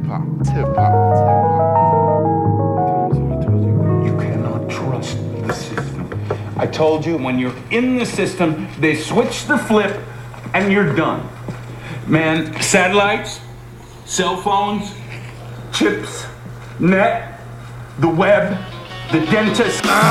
hop, tip hop, tip hop. You cannot trust the system. I told you, when you're in the system, they switch the flip and you're done. Man, satellites, cell phones, chips, net, the web, the dentist.